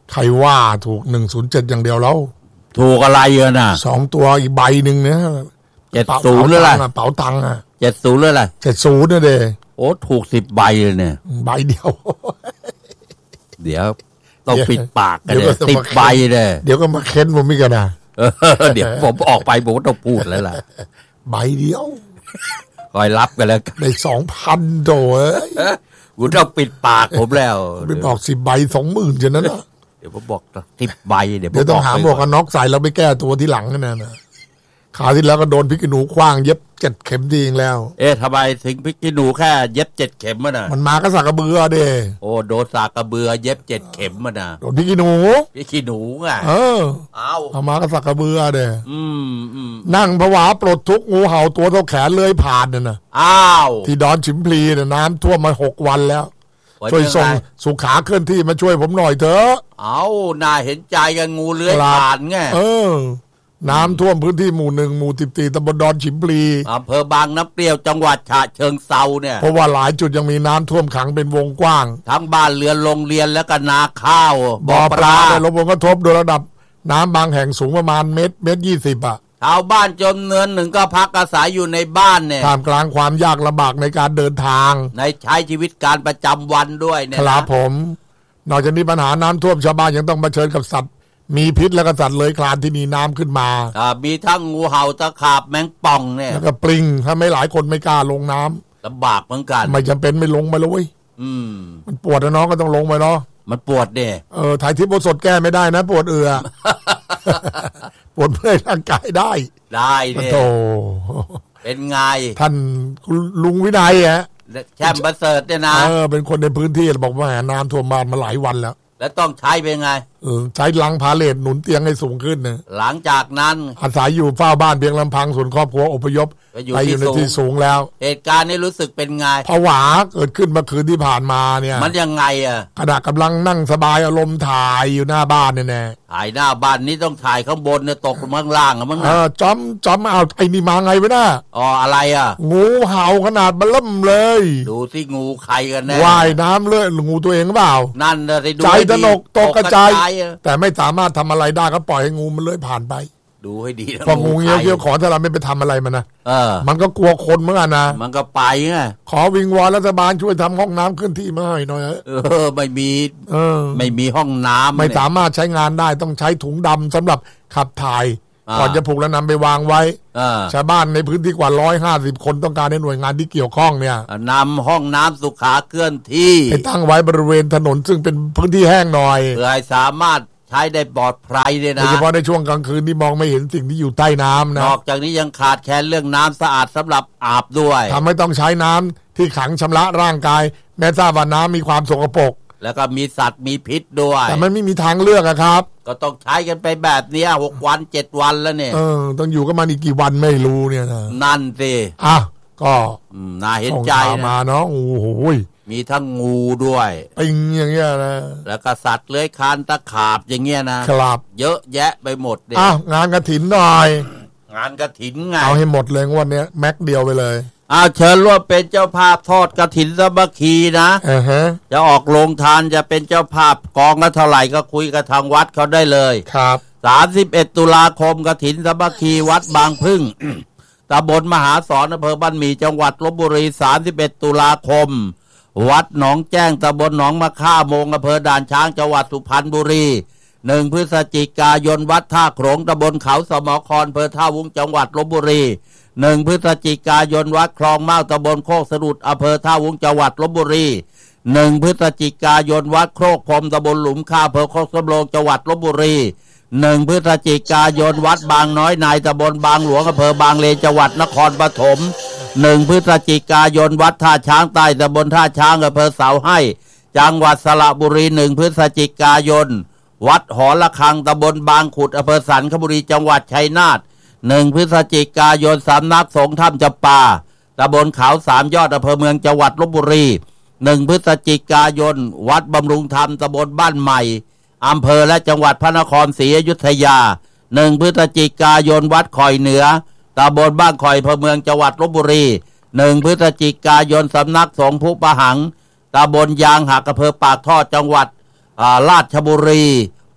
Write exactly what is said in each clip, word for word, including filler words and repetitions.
ใครว่าถูกหนึ่งศูนย์เจ็ดอย่างเดียวแล้วถูกอะไรเยอะน่ะสองตัวอีกใบหนึ่งเนี่ยเจ็ดศูนย์หรืออะไรเป๋าตังค์อ่ะเจ็ดศูนย์หรืออะไรเจ็ดศูนย์เนี่ยเด้โอ้ถูกสิบใบเลยเนี่ยใบเดียวเดี๋ยวต้องปิดปากกันเลยสิบใบเลยเดี๋ยวก็มาเค้นผมอีกนะเดี๋ยวผมออกไปผมต้องพูดแล้วล่ะใบเดียวคอยรับกันแล้วได้สองพันโถคุณต้องปิดปากผมแล้วไปบอกสิบใบสองหมื่นฉะนั้นนะเดี๋ยวผมบอกสิบใบเดี๋ยวเดี๋ยวต้องหาหมวกกันน็อกใส่แล้วไปแก้ตัวที่หลังกันนะนะขาที่แล้วก็โดนพริกขี้หนูคว้างเย็บเจ็ดเข็มดีเองแล้วเอ๊ะทำไมถึงพริกขี้หนูแค่เย็บเจ็ดเข็มมันน่ะมันมาก็สักกระเบือเด้โอ้โดนสักกระเบือเย็บเจ็ดเข็มมันน่ะโดนพริกขี้หนูพริกขี้หนูอ่ะเออเอาเอามาก็สักกระเบือเด้อืมอืมนั่งผวาปลดทุกงูเห่าตัวเท่าแขนเลยผ่านน่ะนะอ้าวที่ดอนฉิมพลีน่ะน้ำท่วมมาหกวันแล้วช่วยส่งสุขาเคลื่อนที่มาช่วยผมหน่อยเถอะเอาน่าเห็นใจกันงูเลื้อยผ่านไงเออน้ำท่วมพื้นที่หมู่หนึ่งหมู่สิบสี่ตำบลดอนฉิมพลีอำเภอบางน้ำเปรี้ยวจังหวัดฉะเชิงเทราเนี่ยเพราะว่าหลายจุดยังมีน้ำท่วมขังเป็นวงกว้างทั้งบ้านเรือนโรงเรียนและก็นาข้าวบ่อปลาได้รับผลกระทบโดยระดับน้ำบางแห่งสูงประมาณเมตรเมตรยี่สิบอ่ะชาวบ้านจำนวนหนึ่งก็พักอาศัยอยู่ในบ้านเนี่ยท่ามกลางความยากลำบากในการเดินทางในใช้ชีวิตการประจำวันด้วยเนี่ยครับผมนอกจากนี้ปัญหาน้ำท่วมชาวบ้านยังต้องเผชิญกับสัตว์มีพิษและก็สัตว์เลื้อยคลานที่มีน้ำขึ้นมาอ่ามีทั้งงูเห่าตะขาบแมงป่องเนี่ยแล้วก็ปลิงถ้าไม่หลายคนไม่กล้าลงน้ำลำบากเหมือนกันไม่จำเป็นไม่ลงไปเลยอืมมันปวดนะน้องก็ต้องลงไปเนาะมันปวดเนี่ยเออถ่ายทิพย์บนสดแก้ไม่ได้นะปวดเอือ ปวดเมื่อยร่างกายได้ได้เนี่ยโธ่เป็นไงท่านลุงวินัยฮะแช่มประเสริฐเนี่ยนะเออเป็นคนในพื้นที่บอกว่าน้ำท่วมบ้านมาหลายวันแล้วแล้วต้องใช้เป็นไงเออใช้ลังพาเลทหนุนเตียงให้สูงขึ้นนะหลังจากนั้นอาศัยอยู่เฝ้าบ้านเพียงลำพังส่วนครอบครัวอพยพไปอยู่ในที่สูงแล้วเหตุการณ์นี้รู้สึกเป็นไงผวาเกิดขึ้นเมื่อคืนที่ผ่านมาเนี่ยมันยังไงอ่ะขณะกำลังนั่งสบายอารมณ์ถ่ายอยู่หน้าบ้านเนี่ยแน่ถ่ายหน้าบ้านนี้ต้องถ่ายข้างบนเนี่ยตกลงข้างล่างอ่ะมั้งเออจอมจอมเอาไอ้นี่มาไงวะน่ะอ๋ออะไรอ่ะงูเห่าขนาดเบิ่มเลยดูสิงูใครกันแน่ว่ายน้ำเลื่อยงูตัวเองหรือเปล่านั่นน่ะสิดูใจตนกตกกระจายแต่ไม่สามารถทำอะไรได้ก็ปล่อยให้งูมันเลื้อยผ่านไปดูให้ดีพองูเงี้ยวเกี้ยวขอถ้าเราไม่ไปทำอะไรมันนะเออมันก็กลัวคนเหมือนกันนะมันก็ไปไงขอวิงวอนรัฐบาลช่วยทำห้องน้ำเคลื่อนที่มาให้หน่อยเออไม่มีเออไม่มีห้องน้ำไม่สามารถใช้งานได้ต้องใช้ถุงดำสำหรับขับถ่ายก่อนจะผูกแล้วนำไปวางไว้ชาวบ้านในพื้นที่กว่าร้อยห้าสิบคนต้องการให้หน่วยงานที่เกี่ยวข้องเนี่ยนำห้องน้ำสุขาเคลื่อนที่ไปตั้งไว้บริเวณถนนซึ่งเป็นพื้นที่แห้งหน่อยเพื่อให้สามารถใช้ได้ปลอดภัยเลยนะโดยเฉพาะในช่วงกลางคืนที่มองไม่เห็นสิ่งที่อยู่ใต้น้ำนะนอกจากนี้ยังขาดแคลนเรื่องน้ำสะอาดสำหรับอาบด้วยทำให้ต้องใช้น้ำที่ขังชำระร่างกายแม้ทราบว่าน้ำมีความสกปรกแล้วก็มีสัตว์มีพิษด้วยแต่มันไม่มีทางเลือกอะครับก็ต้องใช้กันไปแบบนี้หกวันเจ็ดวันแล้วเนี่ยเออต้องอยู่กันมาอีกกี่วันไม่รู้เนี่ยนะนั่นสิอ่ะก็น่าเห็นใจนะมาเนาะโอ้โหมีทั้งงูด้วยปิงอย่างเงี้ยนะแล้วก็สัตว์เลื้อยคลานตะขาบอย่างเงี้ยนะครับเยอะแยะไปหมดเลยอ่ะงานกฐินหน่อยงานกฐินไงเอาให้หมดเลยวันนี้แม็กเดียวไปเลยอ้าวเชิญร่วมเป็นเจ้าภาพทอดกฐินสามัคคีนะอ่าฮะจะออกโรงทานจะเป็นเจ้าภาพกองละเท่าไหร่ก็คุยกับทางวัดเขาได้เลยครับสามสิบเอ็ดตุลาคมกฐินสามัคคีวัดบางพึ่ง ตำบลมหาสอนอำเภอบ้านหมี่จังหวัดลพบุรีสามสิบเอ็ดตุลาคมวัดหนองแจ้งตำบลหนองมะค่าโมงอำเภอด่านช้างจังหวัดสุพรรณบุรีหนึ่งพฤศจิกายนวัดท่าโขงตำบลเขาสมอครอำเภอท่าวุ้งจังหวัดลพบุรีหนึ่งพฤศจิกายนวัดคลองเมาตำบลโคกสะดุดอำเภอท่าวุ้งจังหวัดลพบุรีหนึ่งพฤศจิกายนวัดโคกพรมตำบลหลุมข้าอำเภอโคกสำโรงจังหวัดลพบุรีหนึ่งพฤศจิกายนวัดบางน้อยนายตำบลบางหลวงอำเภอบางเลนจังหวัดนครปฐมหนึ่งพฤศจิกายนวัดท่าช้างใต้ตำบลท่าช้างอำเภอเสาให้จังหวัดสระบุรีหนึ่งพฤศจิกายนวัดหอระฆังตำบลบางขุดอำเภอสันคบุรีจังหวัดชัยนาทหนึ่งพฤศจิกายนสำนักสงฆ์ถ้ำจำปาตำบลเขาสามยอดอำเภอเมืองจังหวัดลพบุรีหนึ่งพฤศจิกายนวัดบำรุงธรรมตำบลบ้านใหม่อำเภอและจังหวัดพระนครศรีอยุธยาหนึ่งพฤศจิกายนวัดข่อยเหนือตำบลบ้านข่อยอำเภอเมืองจังหวัดลพบุรีหนึ่งพฤศจิกายนสำนักสงฆ์ภูปะหังตำบลยางหักอำเภอปากท่อจังหวัดราชบุรี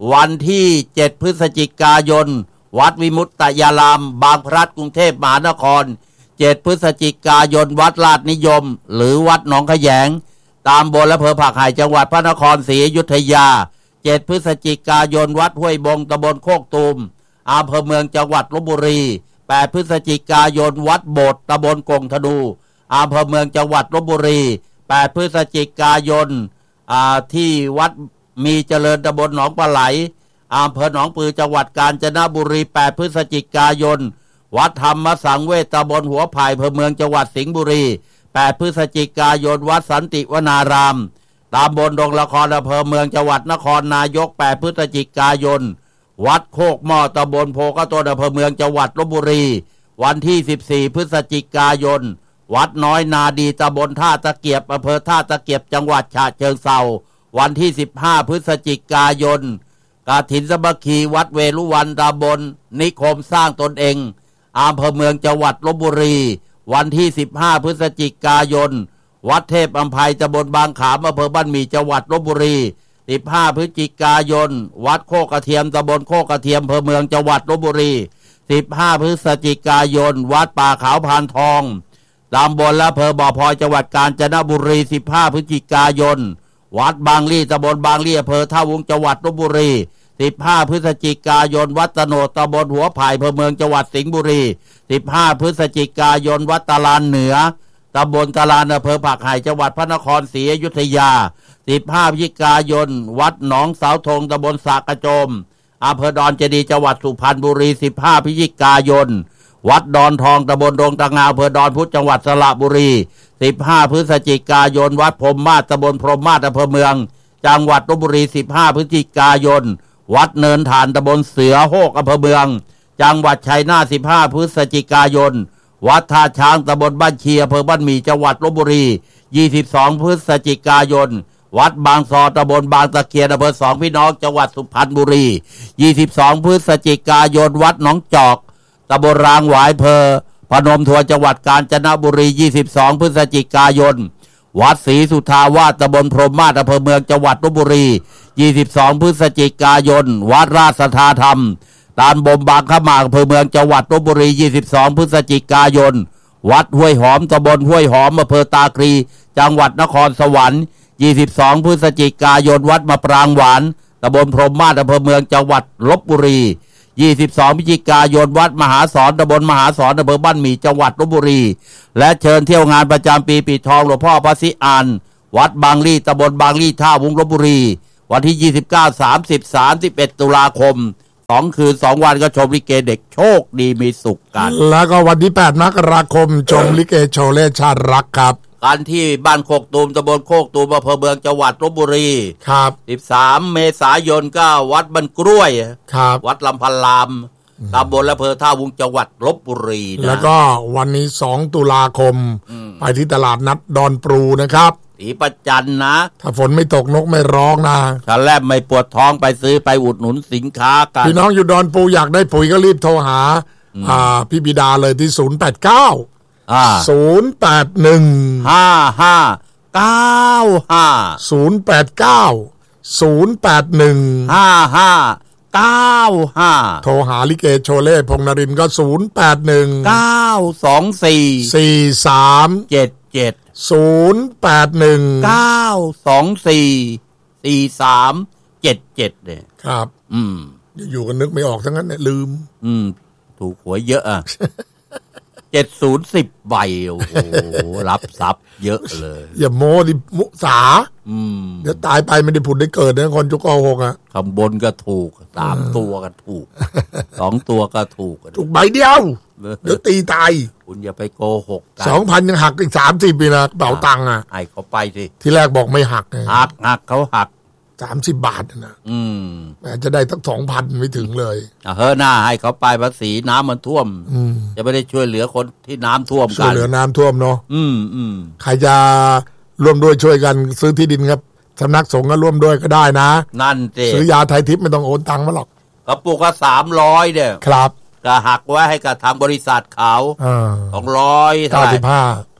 วันที่เจ็ดพฤศจิกายนวัดวิมุตตยารามบางพลัดกรุงเทพมหานครเจ็ดพฤศจิกายนวัดลาดนิยมหรือวัดหนองขยงตามบนและอำเภอผักไห่จังหวัดพระนครศรีอยุธยาเจ็ดพฤศจิกายนวัดห้วยบงตำบลโคกตูมอำเภอเมืองจังหวัดลพบุรีแปดพฤศจิกายนวัดโบสถ์ตำบลกงธนูอำเภอเมืองจังหวัดลพบุรีแปดพฤศจิกายนที่วัดมีเจริญตำบลหนองปลาไหลอำเภอหนองปือจังหวัดกาญจนบุรีแปดพฤศจิกายนวัดธรรมสังเวชตำบลหัวไผ่อำเภอเมืองจังหวัดสิงห์บุรีแปดพฤศจิกายนวัดสันติวนารามตำบลดงละครอำเภอเมืองจังหวัดนครนายกแปดพฤศจิกายนวัดโคกหม้อตำบลโพกระโตนอำเภอเมืองจังหวัดลพบุรีวันที่สิบสี่พฤศจิกายนวัดน้อยนาดีตำบลท่าตะเกียบอำเภอท่าตะเกียบจังหวัดฉะเชิงเทราวันที่สิบห้าพฤศจิกายนกฐินสามัคคีวัดเวรุวันตำบลนิคมสร้างตนเองอำเภอเมืองจังหวัดลพบุรีวันที่สิบห้าพฤศจิกายนวัดเทพอำไพตำบลบางขามอำเภอบ้านหมี่จังหวัดลพบุรีสิบห้าพฤศจิกายนวัดโคกกระเทียมตำบลโคกกระเทียมอำเภอเมืองจังหวัดลพบุรีสิบห้าพฤศจิกายนวัดป่าขาวพานทองตำบลและอำเภอบ่อพลอยจังหวัดกาญจนบุรีสิบห้าพฤศจิกายนวัดบางลี่ตำบลบางลี่อำเภอท่าวุ้งจังหวัดลพบุรีสิบห้าพฤศจิกายนวัดตโนดตำบลหัวไผ่อำเภอเมืองจังหวัดสิงห์บุรีสิบห้าพฤศจิกายนวัดตะลานเหนือตำบลตะลานอำเภอผักไห่จังหวัดพระนครศรีอยุธยาสิบห้าพฤศจิกายนวัดหนองเสาธงตำบลสากระโจมอำเภอดอนเจดีจังหวัดสุพรรณบุรีสิบห้าพฤศจิกายนวัดดอนทองตำบลดงตะงาอำเภอดอนพุธจังหวัดสระบุรีสิบห้าพฤศจิกายนวัดพรหมมาศตำบลพรหมมาศอำเภอเมืองจังหวัดลพบุรีสิบห้าพฤศจิกายนวัดเนินฐานตำบลเสือโฮกอำเภอเมืองจังหวัดชัยนาทสิบห้าพฤศจิกายนวัดท่าช้างตำบลบ้านเชียอำเภอบ้านหมี่จังหวัดลพบุรียี่สิบสองพฤศจิกายนวัดบางซอตำบลบางตะเคียนอำเภอสองพี่น้องจังหวัดสุพรรณบุรียี่สิบสองพฤศจิกายนวัดหนองจอกตำบลรางหวายอำเภอพนมทวนจังหวัดกาญจนบุรียี่สิบสองพฤศจิกายนวัดศรีสุทาวาสตำบลพรหมมาศอำเภอเมืองจังหวัดลพบุรียี่สิบสองพฤศจิกายนวัดราชสัทธาธรรมตำบลบางขมากอำเภอเมืองจังหวัดลพบุรียี่สิบสองพฤศจิกายนวัดห้วยหอมตำบลห้วยหอมอำเภอตาคลีจังหวัดนครสวรรค์ยี่สิบสองพฤศจิกายนวัดมะปรางหวานตำบลพรหมมาศอำเภอเมืองจังหวัดลพบุรียี่สิบสองพฤศจิกายนวัดมหาสอนตำบลมหาสอนอำเภอบ้านหมี่จังหวัดลพบุรีและเชิญเที่ยวงานประจำปีปิดทองหลวงพ่อพระศรีอานวัดบางลี่ตำบลบางลี่ท่าวุ้งลพบุรีวันที่ยี่สิบเก้า สามสิบ สามสิบเอ็ดตุลาคมสองคืนสองวันก็ชมลิเกเด็กโชคดีมีสุขกันแล้วก็วันที่แปดมกราคมชมลิเกโชเล่ชาติรักครับกันที่บ้านโคกตูมตำบลโคกตูมอำเภอเมืองจังหวัดลพบุรีครับสิบสามเมษายนก็วัดบ้านกล้วยครับวัดลำพันลามตำบลอำเภอท่าวุ้งจังหวัดลพบุรีนะแล้วก็วันนี้สองตุลาคมไปที่ตลาดนัดดอนปรูนะครับศรีประจันนะถ้าฝนไม่ตกนกไม่ร้องนะถ้าแลบไม่ปวดท้องไปซื้อไปอุดหนุนสินค้ากันพี่น้องอยู่ดอนปรูอยากได้ปุ๋ยก็รีบโทรหาอ่าพี่บิดาเลยที่ศูนย์ แปด เก้าอ่าศูนย์ แปด หนึ่งห้า ห้า เก้า ห้าศูนย์ แปด เก้า ศูนย์ แปด หนึ่งห้า ห้า เก้า ห้าโทรหาลิเกโชเล่พงษ์นรินทร์ก็ศูนย์ แปด หนึ่งเก้า สอง สี่สี่ สามเจ็ด เจ็ดศูนย์ แปด หนึ่งเก้า สอง สี่ สี่ สาม เจ็ด เจ็ดเนี่ยครับอืมอยู่กันนึกไม่ออกทั้งนั้นเนี่ยลืมอืมถูกหวยเยอะอ่ะ เจ็ดศูนย์ สิบใบโอ้โหรับทรัพย์เยอะเลยอย่าโม้ดิมุสาอืมเดี๋ยวตายไปไม่ได้ผุดได้เกิดนะคนจุกโกหกอ่ะคำบนก็ถูกสามตัวก็ถูกสองตัวก็ถูกถูกใบเดียวเดี๋ยวตีตายคุณอย่าไปโกหกกันสองพัน ยังหักอีกสามสิบปีนะเป๋าตังค์อ่ะไอ้เขาไปสิที่แรกบอกไม่หักไงหักหักเขาหักสามสิบบาทนะอืมแม้จะได้ตั้ง สองพัน ไม่ถึงเลยอ่ะเฮ้อหน้าให้เขาไปภาษีน้ำมันท่วมจะไม่ได้ช่วยเหลือคนที่น้ำท่วมกันช่วยเหลือน้ำท่วมเนาะอืมอืมใครจะร่วมด้วยช่วยกันซื้อที่ดินครับสำนักสงฆ์ก็ร่วมด้วยก็ได้นะนั่นสิซื้อยาไทยทิพย์ไม่ต้องโอนตังค์มาหรอกกระปุกละสามร้อยเนี่ยครับก็หักไว้ให้กับทางบริษัทเขาสองร้อยเก้าสิบห้า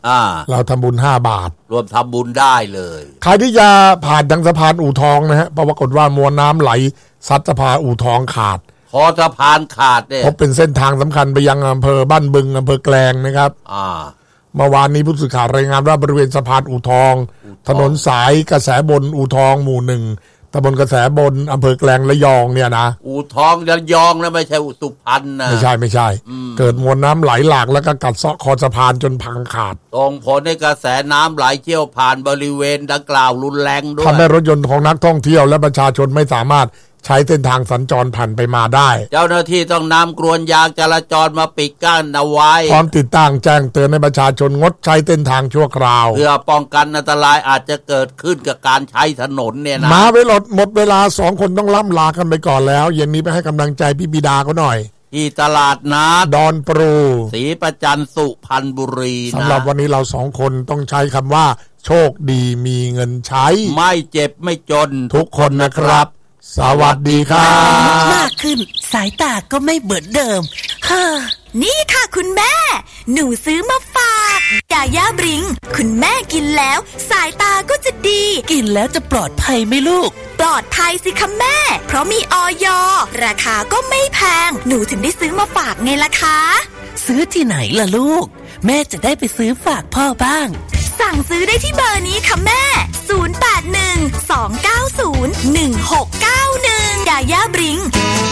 อ่าเราทำบุญห้าบาทรวมทำบุญได้เลยใครที่จะผ่านทางสะพานอู่ทองนะฮะปรากฏว่ามวลน้ำไหลซัดสะพานอู่ทองขาดพอสะพานขาดเนี่ยพบเป็นเส้นทางสำคัญไปยังอำเภอบ้านบึงอำเภอแกลงนะครับอ่าเมื่อวานนี้ผู้สื่อข่าวรายงานว่าบริเวณสะพานอู่ทองถนนสายกระแสบนอู่ทองหมู่หนึ่งตำบลกระแสบนอำเภอแกลงระยองเนี่ยนะอู่ทองระยองนะไม่ใช่อุสุพรรณนะไม่ใช่ไม่ใช่เกิดมวลน้ำไหลหลากแล้วก็กัดเซาะคอสะพานจนพังขาดส่งผลให้กระแสน้ำไหลเชี่ยวผ่านบริเวณดังกล่าวรุนแรงด้วยทำให้รถยนต์ของนักท่องเที่ยวและประชาชนไม่สามารถใช้เส้นทางสัญจรผ่านไปมาได้เจ้าหน้าที่ต้องนำกรวนยางจราจรมาปิดกั้นเอาไว้พร้อมติดตั้งแจ้งเตือนให้ประชาชนงดใช้เส้นทางชั่วคราวเพื่อป้องกันอันตรายอาจจะเกิดขึ้นกับการใช้ถนนเนี่ยนะมาเวลาหมดเวลาสองคนต้องล่ำลากันไปก่อนแล้วเย็นนี้ไปให้กำลังใจพี่บิดาเขาหน่อยที่ตลาดนัดดอนปรูศรีประจันสุพรรณบุรีนะสำหรับวันนี้เราสองคนต้องใช้คำว่าโชคดีมีเงินใช้ไม่เจ็บไม่จนทุกคนนะครับสวัสดีครับมากขึ้นสายตาก็ไม่เหมือนเดิมฮ่านี่ค่ะคุณแม่หนูซื้อมาฝากยาย่าบริงคุณแม่กินแล้วสายตาก็จะดีกินแล้วจะปลอดภัยไหมลูกปลอดภัยสิคะแม่เพราะมีอย.ราคาก็ไม่แพงหนูถึงได้ซื้อมาฝากไงล่ะคะซื้อที่ไหนล่ะลูกแม่จะได้ไปซื้อฝากพ่อบ้างสั่งซื้อได้ที่เบอร์นี้ค่ะแม่ศูนย์ แปด หนึ่ง สอง เก้า ศูนย์ หนึ่ง หก เก้า หนึ่งยาย่าบริง